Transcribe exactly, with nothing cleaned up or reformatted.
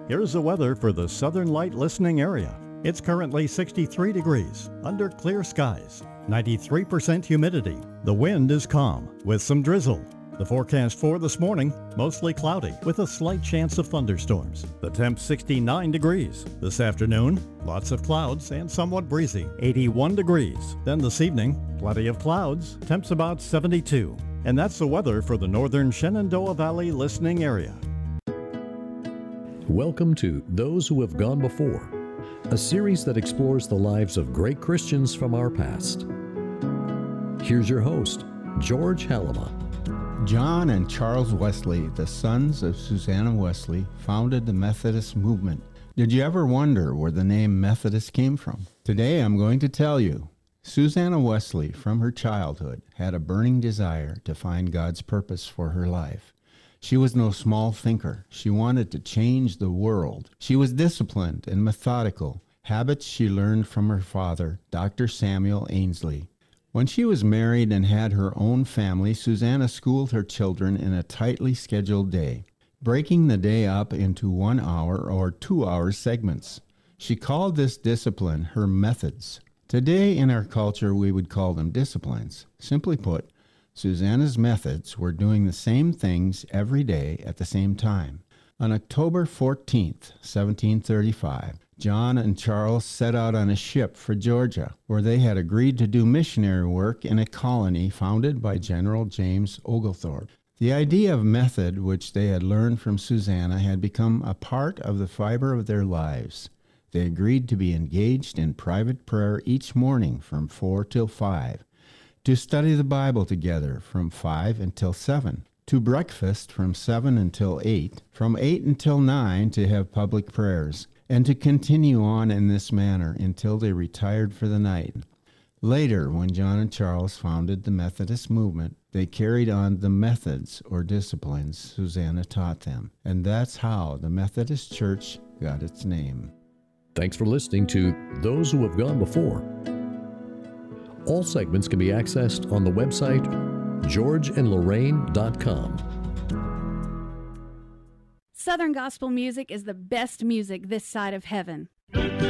Here's the weather for the Southern Light listening area. It's currently sixty-three degrees, under clear skies, ninety-three percent humidity. The wind is calm, with some drizzle. The forecast for this morning, mostly cloudy, with a slight chance of thunderstorms. The temp sixty-nine degrees. This afternoon, lots of clouds and somewhat breezy, eighty-one degrees. Then this evening, plenty of clouds, temps about seventy-two. And that's the weather for the northern Shenandoah Valley listening area. Welcome to Those Who Have Gone Before, a series that explores the lives of great Christians from our past. Here's your host, George Halima. John and Charles Wesley, the sons of Susanna Wesley, founded the Methodist movement. Did you ever wonder where the name Methodist came from? Today I'm going to tell you. Susanna Wesley, from her childhood, had a burning desire to find God's purpose for her life. She was no small thinker. She wanted to change the world. She was disciplined and methodical, habits she learned from her father, Doctor Samuel Ainsley. When she was married and had her own family, Susanna schooled her children in a tightly scheduled day, breaking the day up into one-hour or two-hour segments. She called this discipline her methods. Today in our culture, we would call them disciplines. Simply put, Susanna's methods were doing the same things every day at the same time. On October fourteenth, seventeen thirty-five, John and Charles set out on a ship for Georgia, where they had agreed to do missionary work in a colony founded by General James Oglethorpe. The idea of method, which they had learned from Susanna, had become a part of the fiber of their lives. They agreed to be engaged in private prayer each morning from four till five, to study the Bible together from five until seven, to breakfast from seven until eight, from eight until nine to have public prayers, and to continue on in this manner until they retired for the night. Later, when John and Charles founded the Methodist movement, they carried on the methods or disciplines Susanna taught them, and that's how the Methodist Church got its name. Thanks for listening to Those Who Have Gone Before. All segments can be accessed on the website george and lorraine dot com. Southern gospel music is the best music this side of heaven.